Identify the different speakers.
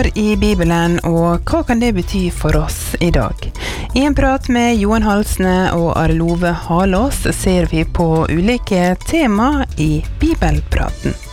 Speaker 1: I Bibelen, og hva kan det bety for oss I dag? I en prat med Johan Halsne og Arlove Halås ser vi på ulike tema I Bibelpraten.